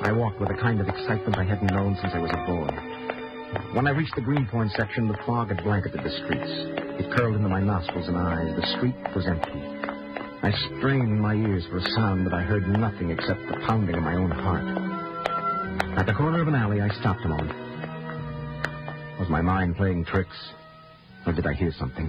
I walked with a kind of excitement I hadn't known since I was a boy. When I reached the Greenpoint section, the fog had blanketed the streets. It curled into my nostrils and eyes. The street was empty. I strained my ears for a sound, but I heard nothing except the pounding of my own heart. At the corner of an alley, I stopped a moment. Was my mind playing tricks, or did I hear something?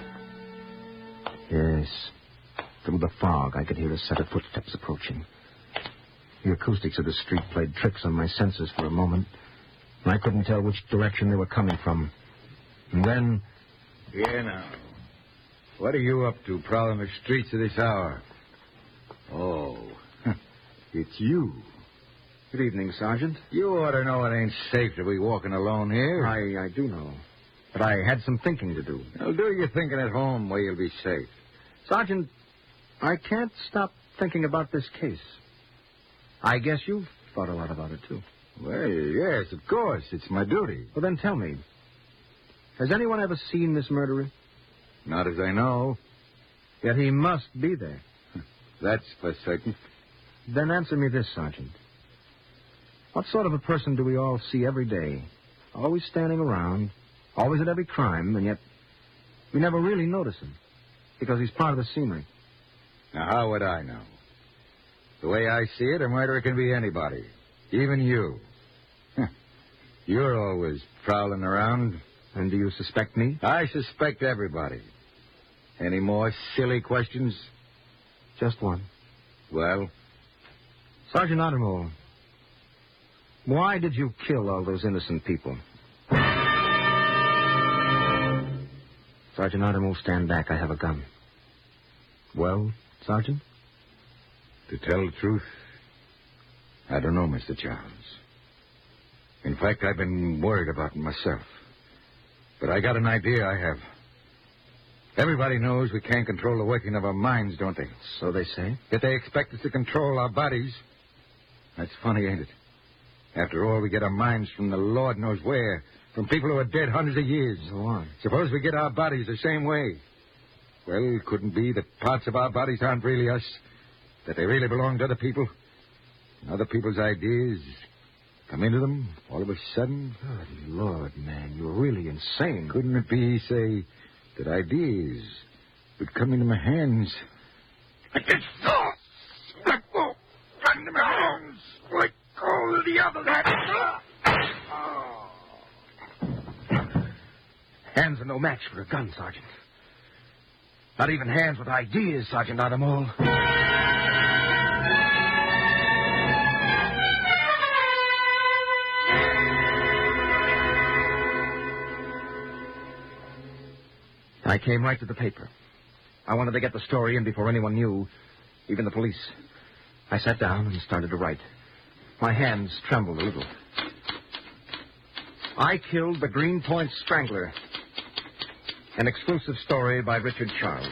Yes. Through the fog, I could hear a set of footsteps approaching. The acoustics of the street played tricks on my senses for a moment, and I couldn't tell which direction they were coming from. And then... Yeah, now. What are you up to, prowling the streets at this hour? Oh, it's you. Good evening, Sergeant. You ought to know it ain't safe to be walking alone here. I do know. But I had some thinking to do. Well, do your thinking at home where you'll be safe. Sergeant, I can't stop thinking about this case. I guess you've thought a lot about it, too. Well, yes, of course. It's my duty. Well, then tell me. Has anyone ever seen this murderer? Not as I know. Yet he must be there. That's for certain. Then answer me this, Sergeant. What sort of a person do we all see every day? Always standing around, always at every crime, and yet we never really notice him because he's part of the scenery. Now, how would I know? The way I see it, a murderer can be anybody, even you. You're always prowling around. And do you suspect me? I suspect everybody. Any more silly questions? Just one. Well? Sergeant Ottermole, why did you kill all those innocent people? Sergeant Ottermole, stand back. I have a gun. Well, Sergeant? To tell the truth, I don't know, Mr. Charles. In fact, I've been worried about it myself. But I got an idea I have. Everybody knows we can't control the working of our minds, don't they? So they say. Yet they expect us to control our bodies. That's funny, ain't it? After all, we get our minds from the Lord knows where, from people who are dead hundreds of years. Go on. Suppose we get our bodies the same way. Well, it couldn't be that parts of our bodies aren't really us, that they really belong to other people. And other people's ideas come into them all of a sudden. Good Lord, man, you're really insane. Couldn't it be, say, that ideas would come into my hands like this sauce that will come into my hands like all the others had. Hands are no match for a gun, Sergeant. Not even hands with ideas, Sergeant Ottermole. I came right to the paper. I wanted to get the story in before anyone knew, even the police. I sat down and started to write. My hands trembled a little. I killed the Greenpoint Strangler. An exclusive story by Richard Charles.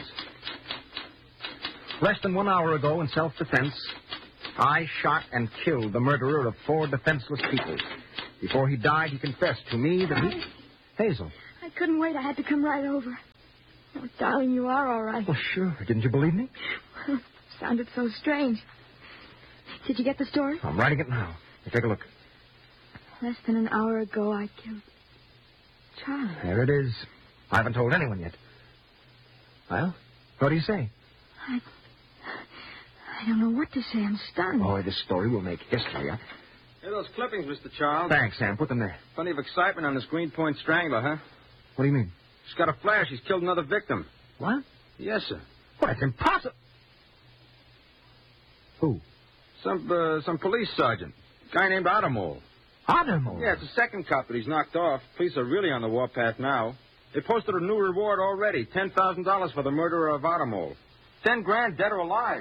Less than 1 hour ago, in self-defense, I shot and killed the murderer of 4 defenseless people. Before he died, he confessed to me that he... Hazel. I couldn't wait. I had to come right over. Oh, darling, you are all right. Well, sure. Didn't you believe me? Sounded so strange. Did you get the story? I'm writing it now. Now, take a look. Less than an hour ago, I killed Charlie. There it is. I haven't told anyone yet. Well, what do you say? I don't know what to say. I'm stunned. Oh, this story will make history. Hey, those clippings, Mr. Charles. Thanks, Sam. Put them there. Plenty of excitement on this Greenpoint Strangler, huh? What do you mean? She's got a flash. He's killed another victim. What? Yes, sir. Well, that's impossible. Who? Some police sergeant. A guy named Ottermole. Ottermole? Yeah, it's the second cop that he's knocked off. Police are really on the warpath now. They posted a new reward already. $10,000 for the murderer of Ottermole. $10,000, dead or alive.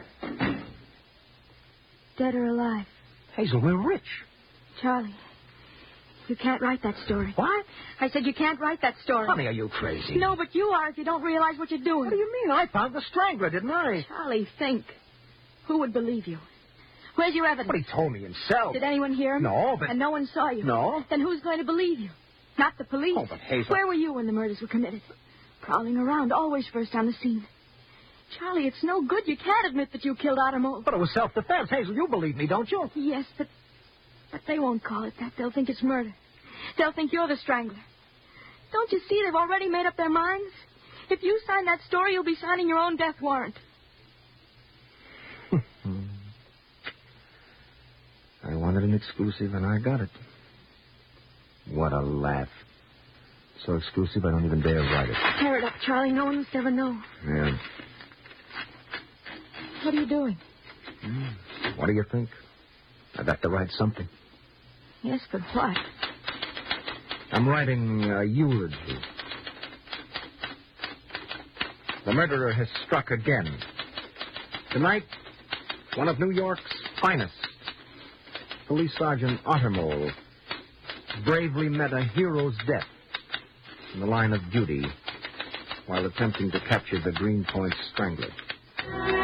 Dead or alive. Hazel, we're rich. Charlie, you can't write that story. What? I said you can't write that story. Honey, are you crazy? No, but you are if you don't realize what you're doing. What do you mean? I found the strangler, didn't I? Charlie, think. Who would believe you? Where's your evidence? But he told me himself. Did anyone hear him? No, but... And no one saw you? No. Then who's going to believe you? Not the police. Oh, but Hazel... Where were you when the murders were committed? Prowling around, always first on the scene. Charlie, it's no good. You can't admit that you killed Ottermole. But it was self-defense. Hazel, you believe me, don't you? Yes, but But they won't call it that. They'll think it's murder. They'll think you're the strangler. Don't you see they've already made up their minds? If you sign that story, you'll be signing your own death warrant. I wanted an exclusive, and I got it. What a laugh. So exclusive, I don't even dare write it. Tear it up, Charlie. No one must ever know. Yeah. What are you doing? What do you think? I've got to write something. Yes, but what? I'm writing a eulogy. The murderer has struck again. Tonight, one of New York's finest, Police Sergeant Ottermole, bravely met a hero's death in the line of duty while attempting to capture the Greenpoint Strangler.